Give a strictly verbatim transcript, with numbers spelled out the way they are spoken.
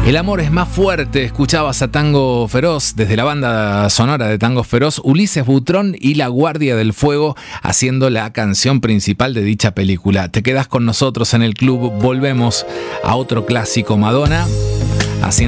El amor es más fuerte. Escuchabas a Tango Feroz desde la banda sonora de Tango Feroz, Ulises Butrón y La Guardia del Fuego haciendo la canción principal de dicha película. Te quedas con nosotros en el club. Volvemos a otro clásico, Madonna, haciendo